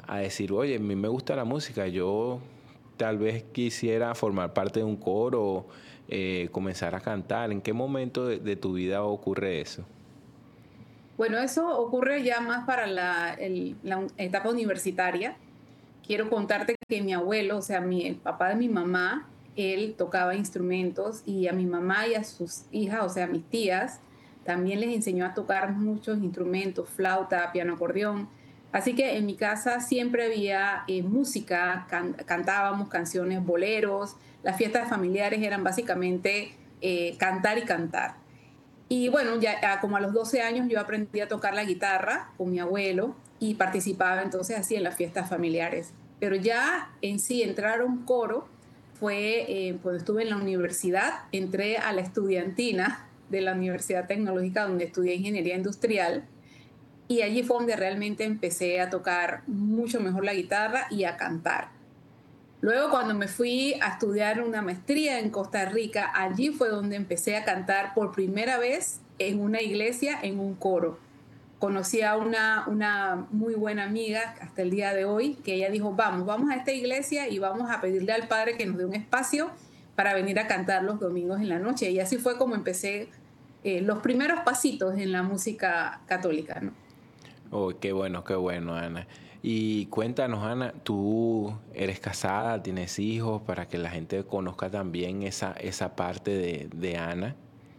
a decir, oye, a mí me gusta la música, yo tal vez quisiera formar parte de un coro, comenzar a cantar? ¿En qué momento de tu vida ocurre eso? Bueno, eso ocurre ya más para la etapa universitaria. Quiero contarte que mi abuelo, o sea, el papá de mi mamá, él tocaba instrumentos y a mi mamá y a sus hijas, o sea, a mis tías, también les enseñó a tocar muchos instrumentos, flauta, piano, acordeón. Así que en mi casa siempre había música, cantábamos canciones, boleros, las fiestas familiares eran básicamente cantar y cantar. Y bueno, ya como a los 12 años yo aprendí a tocar la guitarra con mi abuelo y participaba entonces así en las fiestas familiares. Pero ya en sí entrar a un coro fue cuando estuve en la universidad, entré a la estudiantina de la Universidad Tecnológica donde estudié ingeniería industrial y allí fue donde realmente empecé a tocar mucho mejor la guitarra y a cantar. Luego, cuando me fui a estudiar una maestría en Costa Rica, allí fue donde empecé a cantar por primera vez en una iglesia, en un coro. Conocí a una muy buena amiga hasta el día de hoy, que ella dijo, vamos a esta iglesia y vamos a pedirle al Padre que nos dé un espacio para venir a cantar los domingos en la noche. Y así fue como empecé los primeros pasitos en la música católica, ¿no? Oh, qué bueno, Ana. Y cuéntanos, Ana, ¿tú eres casada, tienes hijos, para que la gente conozca también esa parte de Ana?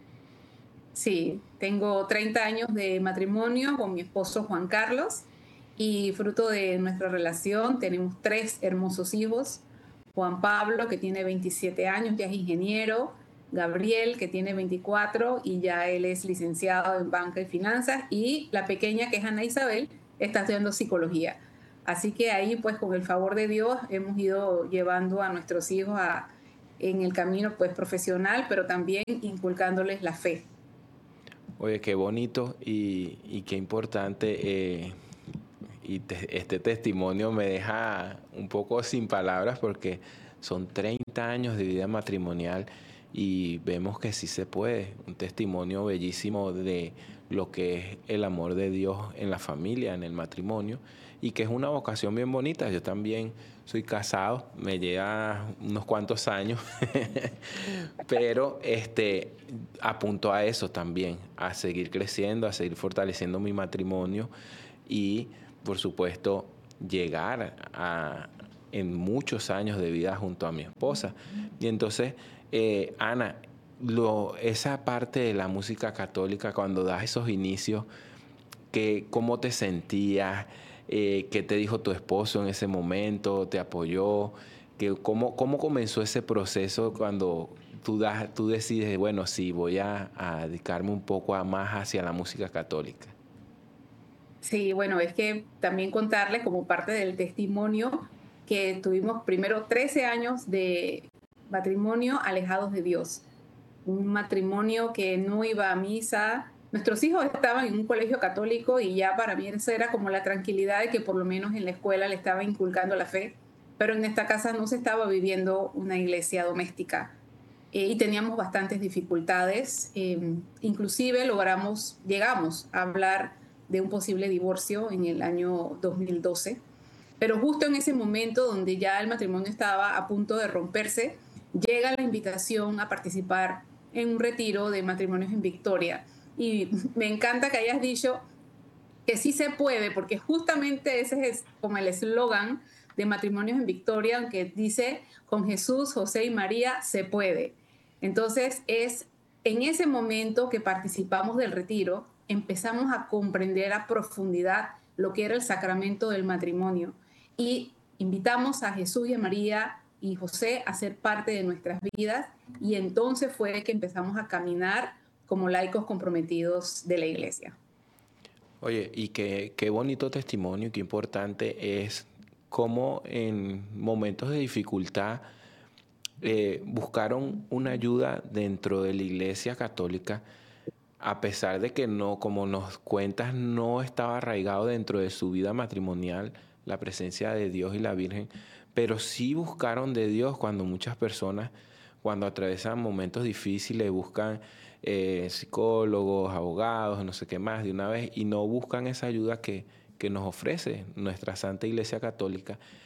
Sí, tengo 30 años de matrimonio con mi esposo Juan Carlos y fruto de nuestra relación tenemos tres hermosos hijos. Juan Pablo, que tiene 27 años, ya es ingeniero. Gabriel, que tiene 24 y ya él es licenciado en banca y finanzas. Y la pequeña, que es Ana Isabel, está estudiando psicología. Así que ahí, pues con el favor de Dios, hemos ido llevando a nuestros hijos en el camino pues profesional, pero también inculcándoles la fe. Oye, qué bonito y qué importante. Este testimonio me deja un poco sin palabras porque son 30 años de vida matrimonial y vemos que sí se puede. Un testimonio bellísimo de lo que es el amor de Dios en la familia, en el matrimonio, y que es una vocación bien bonita. Yo también soy casado, me lleva unos cuantos años, pero apunto a eso también, a seguir creciendo, a seguir fortaleciendo mi matrimonio y, por supuesto, llegar en muchos años de vida junto a mi esposa. Y entonces, Ana, esa parte de la música católica, cuando das esos inicios, ¿cómo te sentías? ¿Qué te dijo tu esposo en ese momento? ¿Te apoyó? ¿Cómo comenzó ese proceso cuando tú decides, bueno, sí, voy a dedicarme un poco más hacia la música católica? Sí, bueno, es que también contarles como parte del testimonio que tuvimos primero 13 años de matrimonio alejados de Dios. Un matrimonio que no iba a misa. Nuestros hijos estaban en un colegio católico y ya para mí eso era como la tranquilidad de que por lo menos en la escuela le estaba inculcando la fe, pero en esta casa no se estaba viviendo una iglesia doméstica. Y teníamos bastantes dificultades. Inclusive llegamos a hablar de un posible divorcio en el año 2012, pero justo en ese momento donde ya el matrimonio estaba a punto de romperse, llega la invitación a participar en un retiro de matrimonios en Victoria. Y me encanta que hayas dicho que sí se puede, porque justamente ese es como el eslogan de Matrimonios en Victoria, aunque dice, con Jesús, José y María se puede. Entonces es en ese momento que participamos del retiro, empezamos a comprender a profundidad lo que era el sacramento del matrimonio y invitamos a Jesús y a María y José a ser parte de nuestras vidas y entonces fue que empezamos a caminar como laicos comprometidos de la iglesia. Oye, y qué bonito testimonio, qué importante es cómo en momentos de dificultad buscaron una ayuda dentro de la Iglesia Católica, a pesar de que no, como nos cuentas, no estaba arraigado dentro de su vida matrimonial la presencia de Dios y la Virgen, pero sí buscaron de Dios cuando muchas personas, cuando atraviesan momentos difíciles, buscan psicólogos, abogados, no sé qué más de una vez, y no buscan esa ayuda que que nos ofrece nuestra Santa Iglesia Católica,